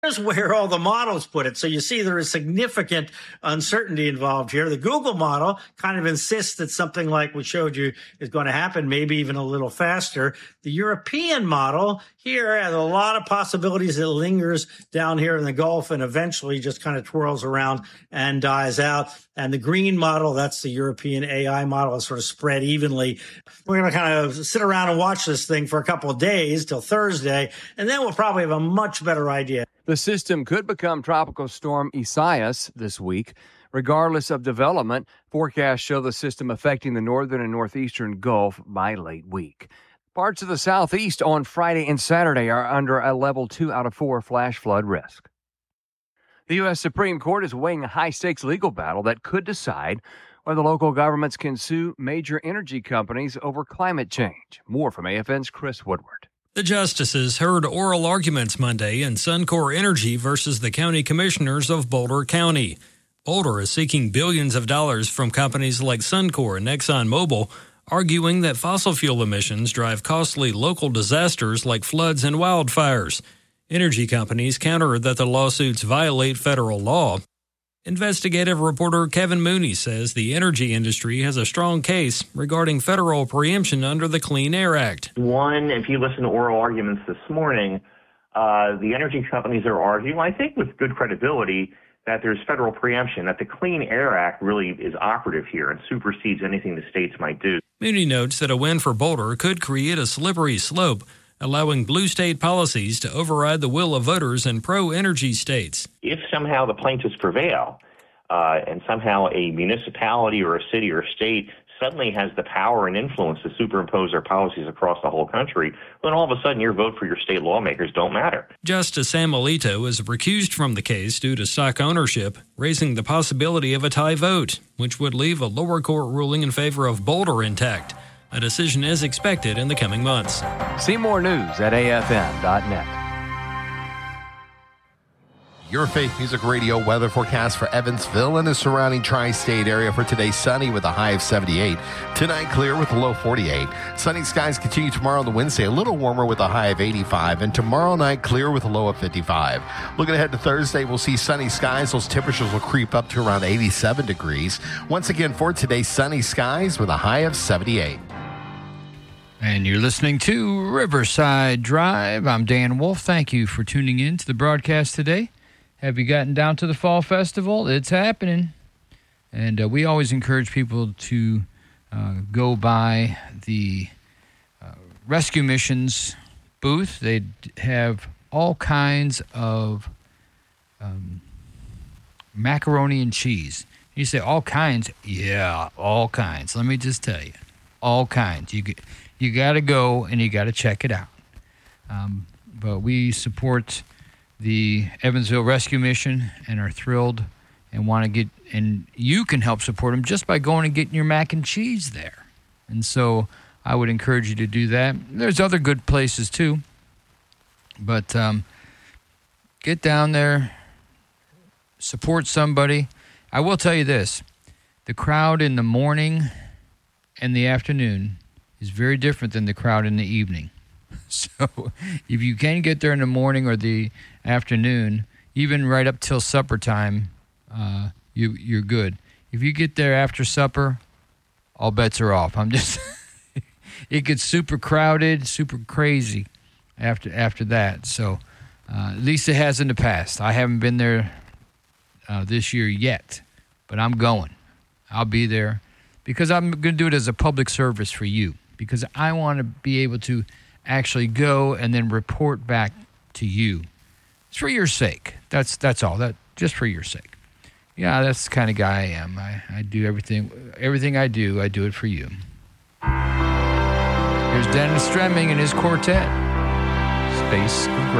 Here's where all the models put it. So you see there is significant uncertainty involved here. The Google model kind of insists that something like we showed you is going to happen, maybe even a little faster. The European model here has a lot of possibilities. It lingers down here in the Gulf and eventually just kind of twirls around and dies out. And the green model, that's the European AI model, is sort of spread evenly. We're going to kind of sit around and watch this thing for a couple of days till Thursday, and then we'll probably have a much better idea. The system could become Tropical Storm Isaias this week. Regardless of development, forecasts show the system affecting the northern and northeastern Gulf by late week. Parts of the southeast on Friday and Saturday are under a level 2 out of 4 flash flood risk. The U.S. Supreme Court is weighing a high-stakes legal battle that could decide whether local governments can sue major energy companies over climate change. More from AFN's Chris Woodward. The justices heard oral arguments Monday in Suncor Energy versus the county commissioners of Boulder County. Boulder is seeking billions of dollars from companies like Suncor and ExxonMobil, arguing that fossil fuel emissions drive costly local disasters like floods and wildfires. Energy companies counter that the lawsuits violate federal law. Investigative reporter Kevin Mooney says the energy industry has a strong case regarding federal preemption under the Clean Air Act. One, if you listen to oral arguments this morning, the energy companies are arguing, I think with good credibility, that there's federal preemption, that the Clean Air Act really is operative here and supersedes anything the states might do. Mooney notes that a win for Boulder could create a slippery slope, allowing blue state policies to override the will of voters in pro-energy states. If somehow the plaintiffs prevail and somehow a municipality or a city or a state suddenly has the power and influence to superimpose their policies across the whole country, then all of a sudden your vote for your state lawmakers don't matter. Justice Sam Alito is recused from the case due to stock ownership, raising the possibility of a tie vote, which would leave a lower court ruling in favor of Boulder intact. A decision is expected in the coming months. See more news at afn.net. Your Faith Music Radio weather forecast for Evansville and the surrounding tri-state area for today: sunny with a high of 78. Tonight, clear with a low 48. Sunny skies continue tomorrow on the Wednesday, a little warmer with a high of 85. And tomorrow night, clear with a low of 55. Looking ahead to Thursday, we'll see sunny skies. Those temperatures will creep up to around 87 degrees. Once again, for today, sunny skies with a high of 78. And you're listening to Riverside Drive. I'm Dan Wolf. Thank you for tuning in to the broadcast today. Have you gotten down to the Fall Festival? It's happening. And we always encourage people to go by the Rescue Missions booth. They have all kinds of macaroni and cheese. You say all kinds? Yeah, all kinds. Let me just tell you, all kinds. You got to go and you got to check it out. But we support the Evansville Rescue Mission and are thrilled and want to get, and you can help support them just by going and getting your mac and cheese there. And so I would encourage you to do that. There's other good places too, but get down there, support somebody. I will tell you this, the crowd in the morning and the afternoon is very different than the crowd in the evening. So if you can get there in the morning or the afternoon, even right up till supper time, you're good. If you get there after supper, all bets are off. It gets super crowded, super crazy after that. So at least it has in the past. I haven't been there this year yet, but I'm going. I'll be there because I'm going to do it as a public service for you, because I want to be able to actually go and then report back to you. It's for your sake. That's all. That just for your sake. Yeah, that's the kind of guy I am. I do everything I do it for you. Here's Dennis Stremming and his quartet, Space of Grace.